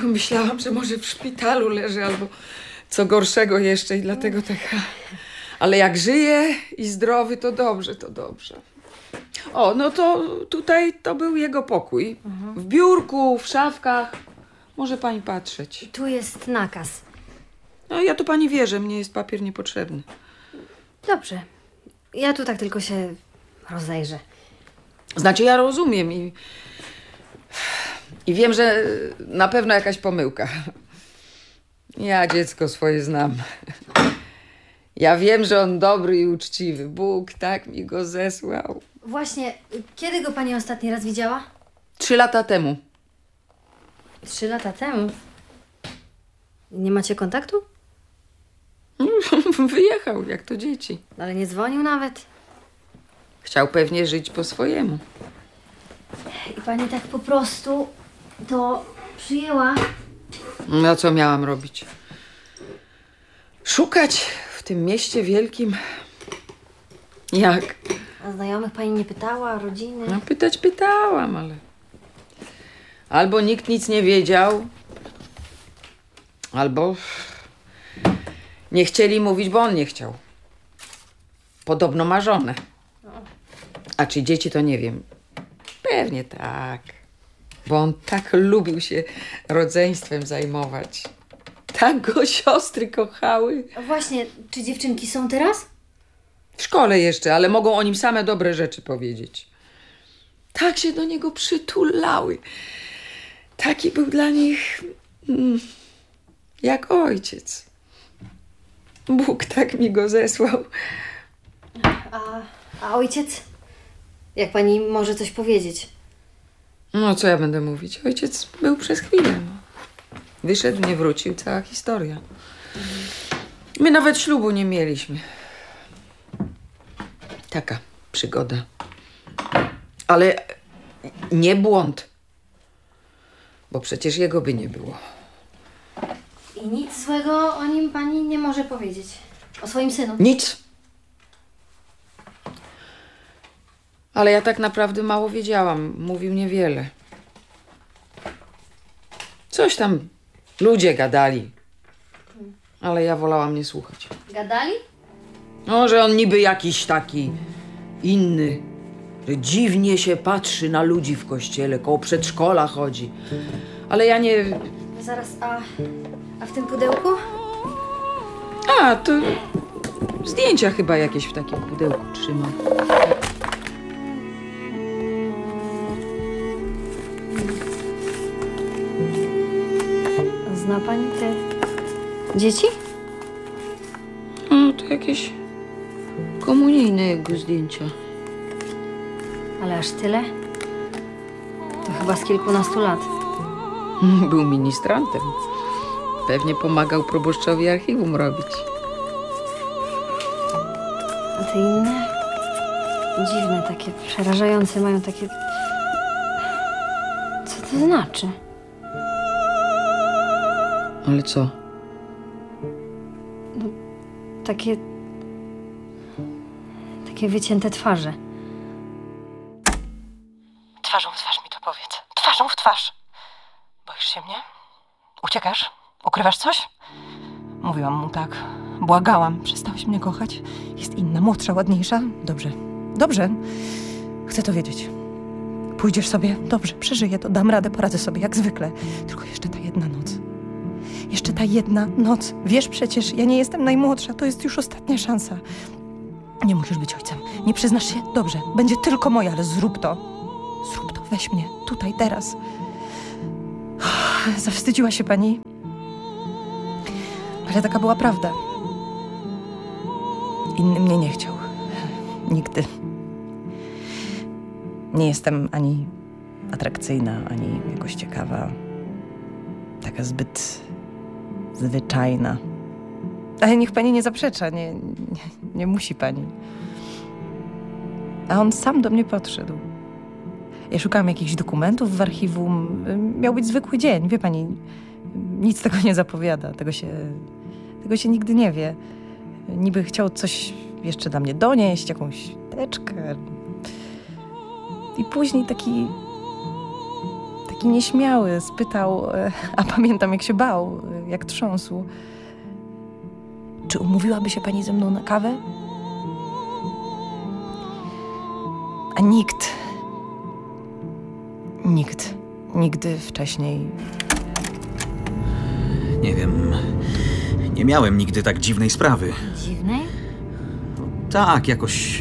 myślałam, że może w szpitalu leży albo co gorszego jeszcze i dlatego taka... Ale jak żyje i zdrowy, to dobrze, to dobrze. O, no to tutaj to był jego pokój. W biurku, w szafkach. Może pani patrzeć. Tu jest nakaz. No ja tu pani wierzę, mnie jest papier niepotrzebny. Dobrze. Ja tu tak tylko się rozejrzę. Znaczy ja rozumiem i wiem, że na pewno jakaś pomyłka. Ja dziecko swoje znam. Ja wiem, że on dobry i uczciwy. Bóg tak mi go zesłał. Właśnie, kiedy go pani ostatni raz widziała? 3 lata temu. 3 lata temu. Nie macie kontaktu? Wyjechał, jak to dzieci. Ale nie dzwonił nawet. Chciał pewnie żyć po swojemu. I pani tak po prostu to przyjęła. No co miałam robić? Szukać w tym mieście wielkim? Jak? A znajomych pani nie pytała, rodziny? No pytać pytałam, ale... Albo nikt nic nie wiedział, albo nie chcieli mówić, bo on nie chciał. Podobno ma żonę. A czy dzieci, to nie wiem. Pewnie tak. Bo on tak lubił się rodzeństwem zajmować. Tak go siostry kochały. A właśnie, czy dziewczynki są teraz? W szkole jeszcze, ale mogą o nim same dobre rzeczy powiedzieć. Tak się do niego przytulały. Taki był dla nich jak ojciec. Bóg tak mi go zesłał. A ojciec? Jak pani może coś powiedzieć? No, co ja będę mówić? Ojciec był przez chwilę. No. Wyszedł, nie wrócił. Cała historia. My nawet ślubu nie mieliśmy. Taka przygoda. Ale nie błąd. Bo przecież jego by nie było. I nic złego o nim pani nie może powiedzieć? O swoim synu? Nic. Ale ja tak naprawdę mało wiedziałam. Mówił niewiele. Coś tam ludzie gadali. Ale ja wolałam nie słuchać. Gadali? No, że on niby jakiś taki inny. Że dziwnie się patrzy na ludzi w kościele, koło przedszkola chodzi. Ale ja nie... Zaraz, a w tym pudełku? A, to zdjęcia chyba jakieś w takim pudełku trzymam. Zna pani te dzieci? No, to jakieś komunijne jego zdjęcia. Ale aż tyle? To chyba z kilkunastu lat. Był ministrantem. Pewnie pomagał proboszczowi archiwum robić. A te inne? Dziwne, takie przerażające, mają takie... Co to znaczy? Ale co? Takie wycięte twarze. Twarzą w twarz mi to powiedz. Twarzą w twarz. Boisz się mnie? Uciekasz? Ukrywasz coś? Mówiłam mu tak. Błagałam. Przestałeś mnie kochać? Jest inna, młodsza, ładniejsza? Dobrze. Dobrze. Chcę to wiedzieć. Pójdziesz sobie? Dobrze, przeżyję to. Dam radę, poradzę sobie jak zwykle. Tylko jeszcze ta jedna noc. Jeszcze ta jedna noc. Wiesz przecież, ja nie jestem najmłodsza. To jest już ostatnia szansa. Nie musisz być ojcem. Nie przyznasz się? Dobrze. Będzie tylko moja, ale zrób to. Zrób to. Weź mnie. Tutaj, teraz. Zawstydziła się pani. Ale taka była prawda. Inny mnie nie chciał. Nigdy. Nie jestem ani atrakcyjna, ani jakoś ciekawa. Taka zbyt zwyczajna. Ale niech pani nie zaprzecza. Nie musi pani. A on sam do mnie podszedł. Ja szukałam jakichś dokumentów w archiwum. Miał być zwykły dzień, wie pani. Nic tego nie zapowiada. Tego się nigdy nie wie. Niby chciał coś jeszcze dla mnie donieść, jakąś teczkę. I później taki taki nieśmiały. Spytał, a pamiętam jak się bał, jak trząsł. Czy umówiłaby się pani ze mną na kawę? A nigdy wcześniej. Nie wiem, nie miałem nigdy tak dziwnej sprawy. Dziwnej? Tak, jakoś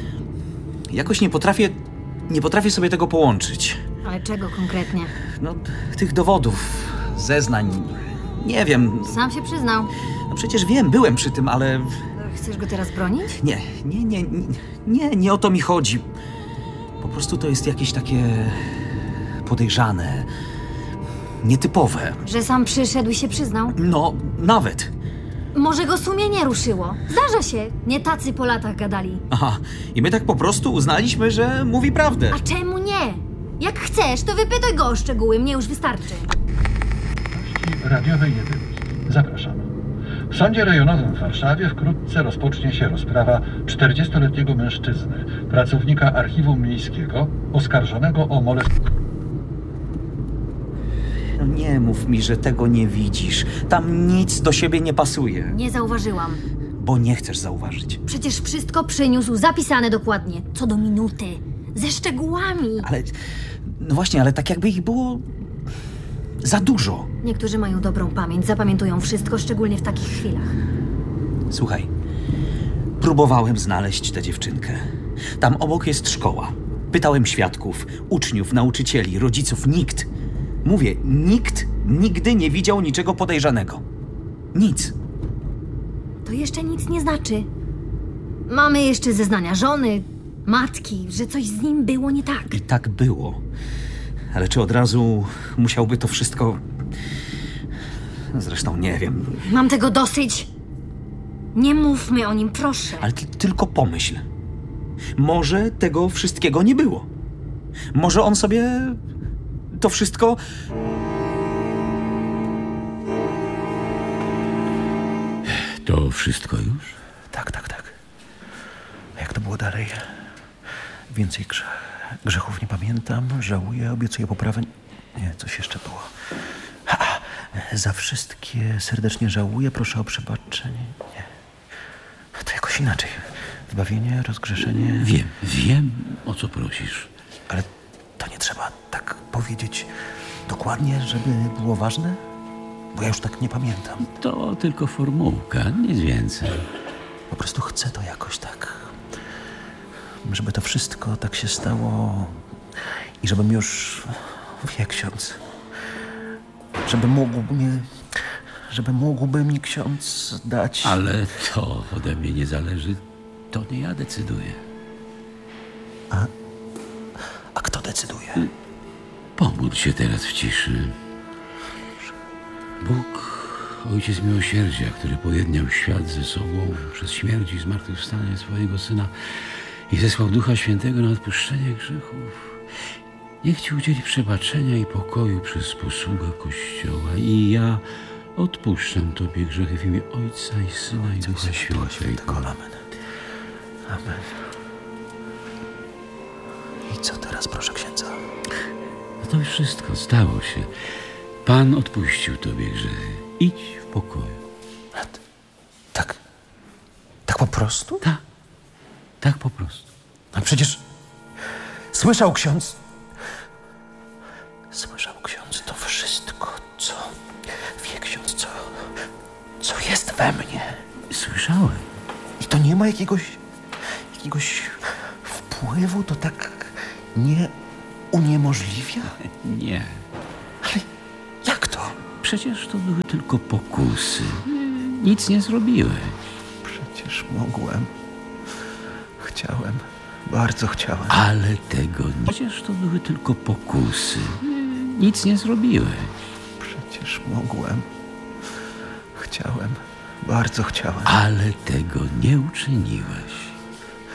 nie potrafię sobie tego połączyć. Ale czego konkretnie? No, tych dowodów, zeznań, nie wiem. Sam się przyznał. No przecież wiem, byłem przy tym, ale Chcesz go teraz bronić? nie o to mi chodzi. Po prostu to jest jakieś takie podejrzane, nietypowe. Że sam przyszedł i się przyznał? No, nawet. Może go sumienie ruszyło. Zdarza się. Nie tacy po latach gadali. Aha, i my tak po prostu uznaliśmy, że mówi prawdę. A czemu nie? Jak chcesz, to wypytaj go o szczegóły. Mnie już wystarczy. Radiowej Jedynki. Zapraszam. W Sądzie Rejonowym w Warszawie wkrótce rozpocznie się rozprawa 40-letniego mężczyzny, pracownika Archiwum Miejskiego, oskarżonego o molestowanie. No nie mów mi, że tego nie widzisz. Tam nic do siebie nie pasuje. Nie zauważyłam. Bo nie chcesz zauważyć. Przecież wszystko przyniósł zapisane dokładnie. Co do minuty. Ze szczegółami. Ale, no właśnie, ale tak jakby ich było za dużo. Niektórzy mają dobrą pamięć. Zapamiętują wszystko, szczególnie w takich chwilach. Słuchaj, próbowałem znaleźć tę dziewczynkę. Tam obok jest szkoła. Pytałem świadków, uczniów, nauczycieli, rodziców. Nikt. Mówię, nikt nigdy nie widział niczego podejrzanego. Nic. To jeszcze nic nie znaczy. Mamy jeszcze zeznania żony, matki, że coś z nim było nie tak. I tak było. Ale czy od razu musiałby to wszystko... Zresztą nie wiem. Mam tego dosyć. Nie mówmy o nim, proszę. Ale tylko pomyśl. Może tego wszystkiego nie było. Może on sobie to wszystko... To wszystko już? Tak. A jak to było dalej? Więcej grzechów nie pamiętam, żałuję, obiecuję poprawę. Nie, coś jeszcze było. Za wszystkie serdecznie żałuję, proszę o przebaczenie. Nie. To jakoś inaczej. Wybawienie, rozgrzeszenie. Wiem, o co prosisz. Ale to nie trzeba tak powiedzieć dokładnie, żeby było ważne? Bo ja już tak nie pamiętam. To tylko formułka, nic więcej. Po prostu chcę to jakoś tak, żeby to wszystko tak się stało i żebym już, wie ksiądz, żeby mógłby mi ksiądz dać... Ale to ode mnie nie zależy. To nie ja decyduję. A kto decyduje? Pomódl się teraz w ciszy. Bóg, Ojciec Miłosierdzia, który pojednał świat ze sobą przez śmierć i zmartwychwstanie swojego Syna i zesłał Ducha Świętego na odpuszczenie grzechów, niech Ci udzieli przebaczenia i pokoju przez posługę Kościoła. I ja odpuszczam Tobie grzechy w imię Ojca i Syna i Ducha Świętego. Amen. Amen. I co teraz, proszę księdza? No to już wszystko stało się. Pan odpuścił Tobie grzechy. Idź w pokoju. Tak po prostu? Tak po prostu. A przecież słyszał ksiądz to wszystko, co wie ksiądz, co jest we mnie. Słyszałem. I to nie ma jakiegoś wpływu, to tak nie uniemożliwia? Nie. Ale jak to? Przecież to były tylko pokusy. Nic nie zrobiłeś. Przecież mogłem. Chciałem. Bardzo chciałem. Ale tego nie. Przecież to były tylko pokusy. Nic nie zrobiłeś. Przecież mogłem. Chciałem. Bardzo chciałem. Ale tego nie uczyniłeś.